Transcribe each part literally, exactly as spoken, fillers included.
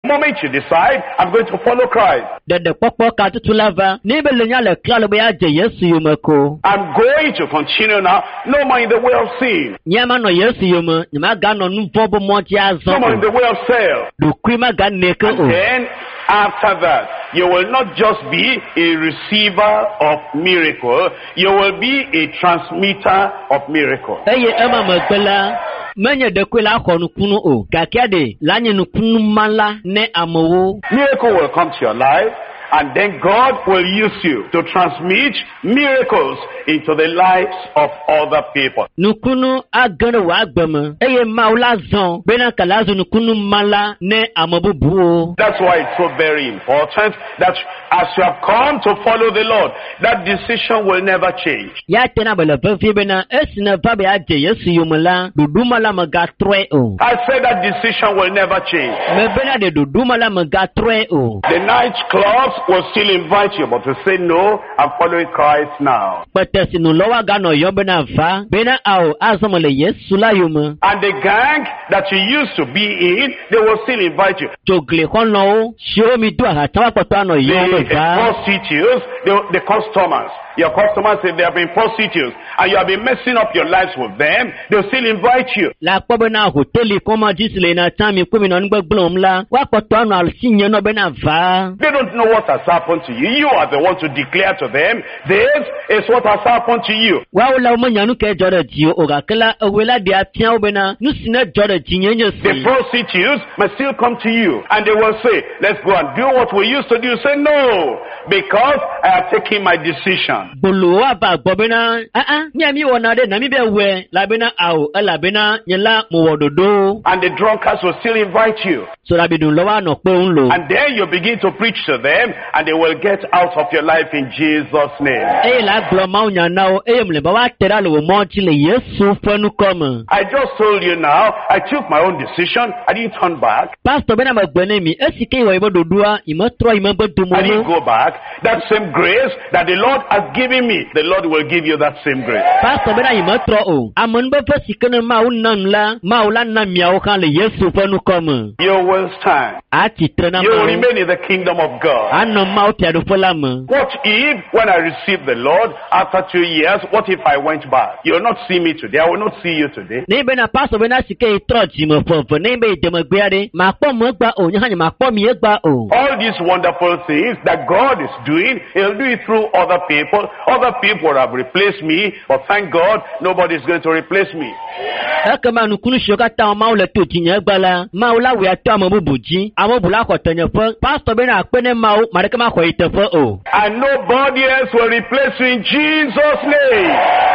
moment you decide, I'm going to follow Christ, de de kpɔkpɔ ka tutu la va ne be le nya le kla le be ya dze Yesu yome ko I'm going to continue now, no more in the way of sin, nye ma nɔ Yesu yome nye ma ga nɔ nu vɔ be mɔ dzi no more in azɔ the way of self. ɖokui ma ga neke And o then, after that, you will not just be a receiver of miracle, you will be a transmitter of miracle. eye ema megbe la menye ɖekui la xɔ nukunu o gake de la nye nukunu ma la ne amewo Miracle will come to your life, and then God will use you to transmit miracles into the lives of other people. nukunu agẽ ɖe wò agbe me eye mawu la zɔ bena kala zu nukunu ma la ne ame bubuwo. That's why it's so very important that as you have come to follow the Lord, that decision will never change. ya tena be le vevie bena esi ne va be adze Yesu yome la ɖoɖuma la megatrɔe o. I said that decision will never change. me bena de ɖoɖuma la megatrɔe o. The night clubs will still invite you, but to say no, I'm following Christ now. kpete si nulɔwo aganɔ yɔ bena va bena ao azɔ me le Yesu la yome. And the gang that you used to be in, they will still invite you. dzogli xɔlɔwo siwo mi do ahata wa kpɔtɔ anɔ yɔ The me va. prostitutes, the, the customers, your customers, if they have been prostitutes, and you have been messing up your lives with them, they'll still invite you. la kpɔ bena hoteli kɔma dzi si le na tã mi kpemi nɔ nugbegblẽm la wa kpɔtɔ anɔ asi nye nɔ bena va. They don't know what has happened to you. You are the one to declare to them, this is what has happened to you. wawo la wo menya nu ke dzɔ ɖe dzi o gake la ewoe la ɖe afia wo bena nu si ne dzɔ ɖe dzi nye nye The si. prostitutes may still come to you, and they will say, let's go and do what we used to do. Say, no, because I have taken my decision. gbolowo ava gbɔ bena aa mia mi wɔna ɖe na mi bɛ wɛ la bena awo elabena nye la mo wɔ ɖoɖo. And the drunkards will still invite you. so la bi dun lɔ wa nɔ kpe ŋu lo. And then you begin to preach to them, and they will get out of your life in Jesus' name. eye la gblɔ mawu nya na wo eye mlɔeba wa te ɖa le wo mɔ dzi le Yesu ƒe nukɔ me. I just told you now, I took my own decision. I didn't turn back. pastor bena megbe ne mi esi ke wɔ yibe ɖoɖoa yi me trɔ yi me be domo I didn't no. go back. That same grace that the Lord has given me, the Lord will give you that same grace. pastor bena yi me trɔ o. ame nu be ƒe si ke ne mawu nam la mawu la na miawo hã le Yesu ƒe nukɔ me. You will stand. atsitre na You will mawu. remain in the kingdom of God. anɔ mawu fiaɖuƒe la me. What if, when I received the Lord, after two years, what if I went back? You will not see me today. I will not see you today. ne bena pastor bena si ke yi trɔ dzime ƒeƒe ne be yi demegbea ɖe makpɔ me egba o nye hã nye makpɔ mi egba o. All these wonderful things that God is doing, He'll do it through other people. Other people have replaced me, but thank God, nobody is going to replace me. ekema nukunu siwo katã mawu le to dzinye egba la mawu la wɔe atɔ ame bubu dzi ame bubu la xɔ tenyeƒe pastor bena akpe ne mawu maɖeke maxɔ yi teƒe o. And nobody else will replace you in Jesus' name.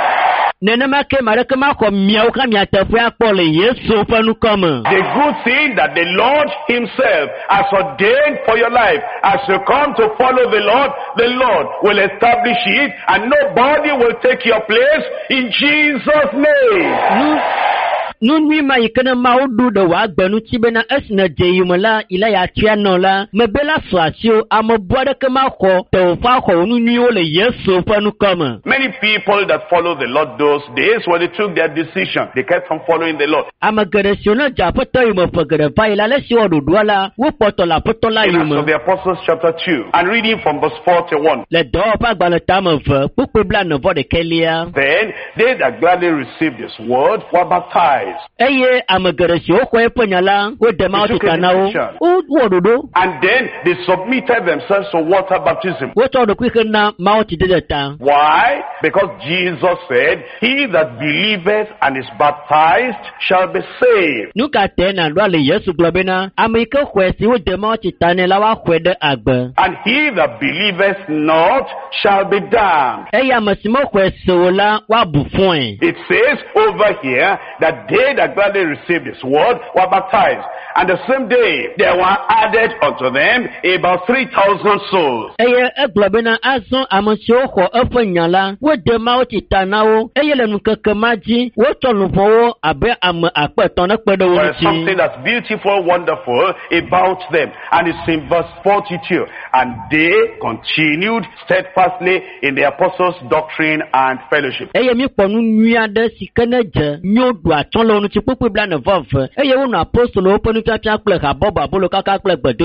nenema ke maɖeke maxɔ miawo hã mia teƒe akpɔ le Yesu ƒe nukɔ me. The good thing that the Lord Himself has ordained for your life, as you come to follow the Lord, the Lord will establish it, and nobody will take your place in Jesus' name. nu nui ma yi ke ne mawu ɖo ɖe wò agbe ŋuti bena esi ne dze yi me la yi la yatria nɔ la mebe la sɔ asiwo ame bu aɖeke maxɔ tewoƒe axɔ wo nu nyuiwo le Yesu ƒe nukɔ me. Many people that follow the Lord those days, when they took their decision, they kept on following the Lord. ame geɖe siwo ne dze aƒetɔ yi me ƒe geɖe va yi la le si wɔ ɖoɖoa la wokpɔtɔ le aƒetɔ la In yi Acts of me. the Apostles chapter two, and reading from verse forty-one. le dɔwɔƒe agbalẽ tame ve kpukpe blanevɔ ɖekelia. Then they that gladly received His word were baptized. eye ame geɖe siwo xɔ eƒe nya la wode mawo tuta na wo wowɔ ɖoɖo And then they submitted themselves to water baptism. wotsɔ ɖokui xe na mawo tsidede ta. Why? Because Jesus said, he that believeth and is baptized shall be saved. nu ka te na ɖoa le Yesu gblɔ bena ame yi ke xɔe si wode mawo tita nɛ la woaxɔe ɖe agbe. And he that believeth not shall be damned. eye ame si mexɔe se o la woabu fɔe. It says over here that they that gladly received His word were baptized. And the same day there were added unto them about three thousand souls. eye egblɔ bena azɔ ame siwo xɔ eƒe nya la wode mawo tita na wo eye le nukeke ma dzi wotsɔ luʋɔwo abe ame akpe etɔ̃ ne kpe ɖe wo There is something ŋuti. that's beautiful, wonderful about them. And it's in verse forty-two. And they continued steadfastly in the apostles' doctrine and fellowship. eye míkpɔ nu nyui aɖe si ke ne dze nyo ɖu atsɔ le wo ŋuti kpukpui blanevɔ ve eye wonɔ apostolowo ƒe nufiafia kple habɔbɔ abolo kaka kple gbedo